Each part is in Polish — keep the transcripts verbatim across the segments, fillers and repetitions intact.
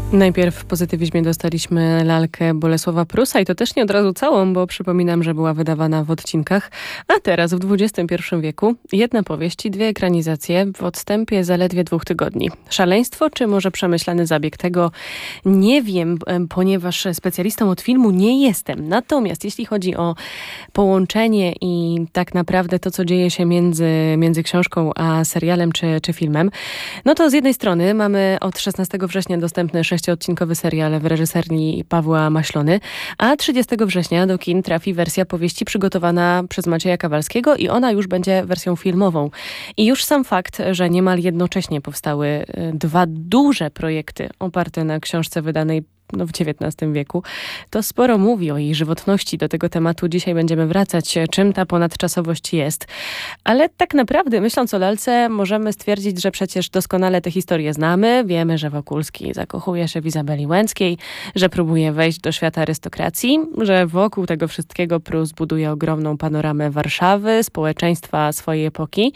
Najpierw w Pozytywizmie dostaliśmy lalkę Bolesława Prusa i to też nie od razu całą, bo przypominam, że była wydawana w odcinkach. A teraz w dwudziestym pierwszym wieku jedna powieść i dwie ekranizacje w odstępie zaledwie dwóch tygodni. Szaleństwo czy może przemyślany zabieg? Tego nie wiem, ponieważ specjalistą od filmu nie jestem. Natomiast jeśli chodzi o połączenie i tak naprawdę to, co dzieje się między, między książką a serialem czy, czy filmem, no to z jednej strony mamy od szesnastego września dostępny sześciodcinkowy serial w reżyserii Pawła Maślony, a trzydziestego września do kin trafi wersja powieści przygotowana przez Macieja Kawalskiego i ona już będzie wersją filmową. I już sam fakt, że niemal jednocześnie powstały dwa duże projekty oparte na książce wydanej no, w dziewiętnastym wieku, to sporo mówi o jej żywotności. Do tego tematu dzisiaj będziemy wracać, czym ta ponadczasowość jest. Ale tak naprawdę, myśląc o lalce, możemy stwierdzić, że przecież doskonale tę historię znamy. Wiemy, że Wokulski zakochuje się w Izabeli Łęckiej, że próbuje wejść do świata arystokracji, że wokół tego wszystkiego Prus buduje ogromną panoramę Warszawy, społeczeństwa swojej epoki.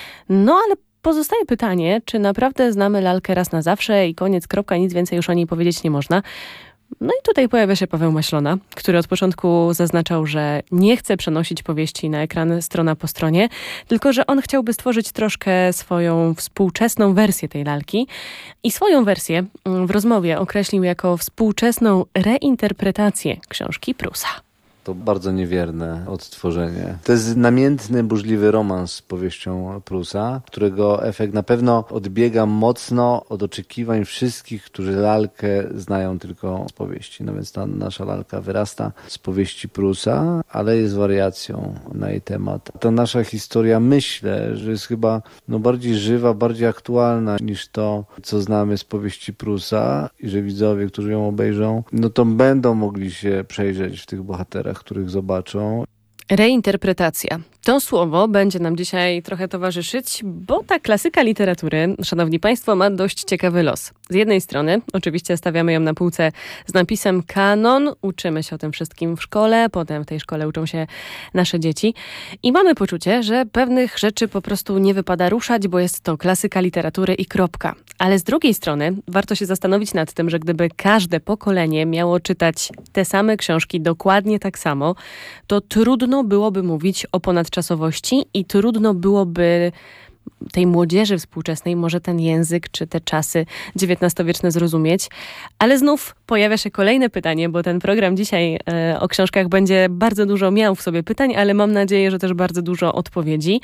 No ale pozostaje pytanie, czy naprawdę znamy lalkę raz na zawsze i koniec, kropka, nic więcej już o niej powiedzieć nie można. No i tutaj pojawia się Paweł Maślona, który od początku zaznaczał, że nie chce przenosić powieści na ekran strona po stronie, tylko że on chciałby stworzyć troszkę swoją współczesną wersję tej lalki. I swoją wersję w rozmowie określił jako współczesną reinterpretację książki Prusa. To bardzo niewierne odtworzenie. To jest namiętny, burzliwy romans z powieścią Prusa, którego efekt na pewno odbiega mocno od oczekiwań wszystkich, którzy lalkę znają tylko z powieści. No więc ta nasza lalka wyrasta z powieści Prusa, ale jest wariacją na jej temat. Ta nasza historia, myślę, że jest chyba no, bardziej żywa, bardziej aktualna niż to, co znamy z powieści Prusa i że widzowie, którzy ją obejrzą, no to będą mogli się przejrzeć w tych bohaterach, których zobaczą. Reinterpretacja. To słowo będzie nam dzisiaj trochę towarzyszyć, bo ta klasyka literatury, szanowni państwo, ma dość ciekawy los. Z jednej strony, oczywiście stawiamy ją na półce z napisem kanon, uczymy się o tym wszystkim w szkole, potem w tej szkole uczą się nasze dzieci i mamy poczucie, że pewnych rzeczy po prostu nie wypada ruszać, bo jest to klasyka literatury i kropka. Ale z drugiej strony warto się zastanowić nad tym, że gdyby każde pokolenie miało czytać te same książki dokładnie tak samo, to trudno byłoby mówić o ponadczasowości i trudno byłoby tej młodzieży współczesnej może ten język czy te czasy dziewiętnastowieczne zrozumieć. Ale znów pojawia się kolejne pytanie, bo ten program dzisiaj e, o książkach będzie bardzo dużo miał w sobie pytań, ale mam nadzieję, że też bardzo dużo odpowiedzi.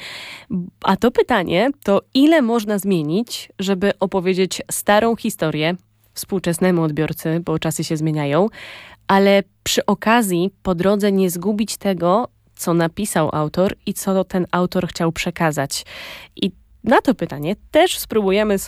A to pytanie to ile można zmienić, żeby opowiedzieć starą historię współczesnemu odbiorcy, bo czasy się zmieniają, ale przy okazji po drodze nie zgubić tego, co napisał autor i co ten autor chciał przekazać. I na to pytanie też spróbujemy